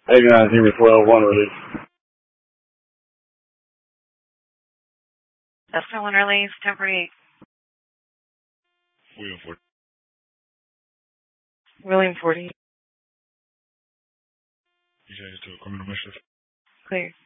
89, Henry 12, 1 release. That's no one release, temporary 8. William 40. William 40. You changed it to a criminal mischief. Clear.